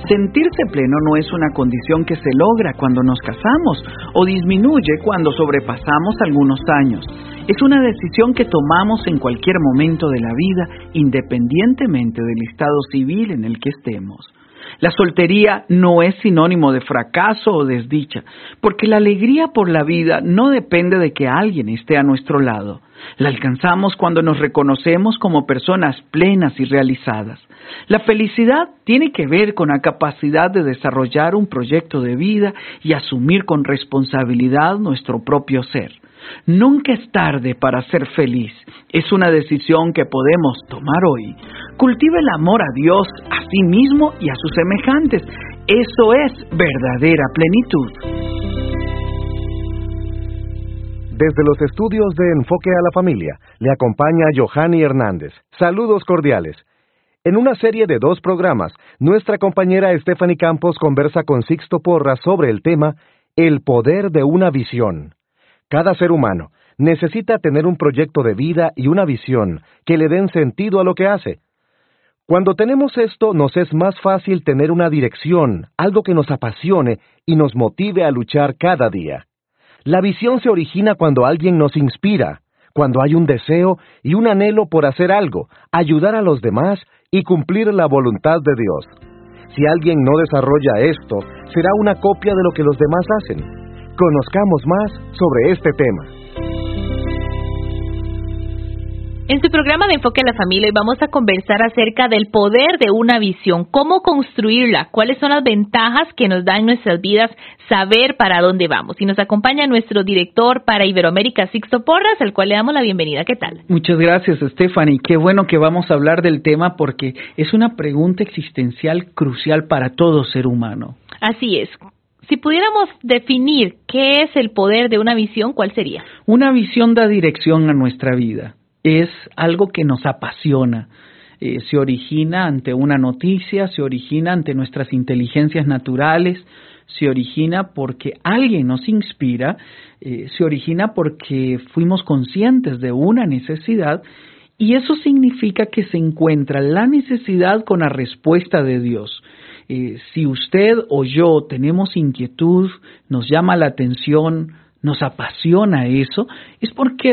Sentirse pleno no es una condición que se logra cuando nos casamos o disminuye cuando sobrepasamos algunos años. Es una decisión que tomamos en cualquier momento de la vida, independientemente del estado civil en el que estemos. La soltería no es sinónimo de fracaso o desdicha, porque la alegría por la vida no depende de que alguien esté a nuestro lado. La alcanzamos cuando nos reconocemos como personas plenas y realizadas. La felicidad tiene que ver con la capacidad de desarrollar un proyecto de vida y asumir con responsabilidad nuestro propio ser. Nunca es tarde para ser feliz. Es una decisión que podemos tomar hoy. Cultiva el amor a Dios, a sí mismo y a sus semejantes. Eso es verdadera plenitud. Desde los estudios de Enfoque a la Familia, le acompaña Johanny Hernández. Saludos cordiales. En una serie de 2 programas, nuestra compañera Stephanie Campos conversa con Sixto Porras sobre el tema El poder de una visión. Cada ser humano necesita tener un proyecto de vida y una visión que le den sentido a lo que hace. Cuando tenemos esto, nos es más fácil tener una dirección, algo que nos apasione y nos motive a luchar cada día. La visión se origina cuando alguien nos inspira, cuando hay un deseo y un anhelo por hacer algo, ayudar a los demás y cumplir la voluntad de Dios. Si alguien no desarrolla esto, será una copia de lo que los demás hacen. Conozcamos más sobre este tema. En su programa de Enfoque a la Familia, hoy vamos a conversar acerca del poder de una visión, cómo construirla, cuáles son las ventajas que nos da en nuestras vidas saber para dónde vamos. Y nos acompaña nuestro director para Iberoamérica, Sixto Porras, al cual le damos la bienvenida. ¿Qué tal? Muchas gracias, Stephanie. Qué bueno que vamos a hablar del tema porque es una pregunta existencial crucial para todo ser humano. Así es. Si pudiéramos definir qué es el poder de una visión, ¿cuál sería? Una visión da dirección a nuestra vida. Es algo que nos apasiona. Se origina ante una noticia, se origina ante nuestras inteligencias naturales, se origina porque alguien nos inspira, se origina porque fuimos conscientes de una necesidad y eso significa que se encuentra la necesidad con la respuesta de Dios. Si usted o yo tenemos inquietud, nos llama la atención, nos apasiona eso, es porque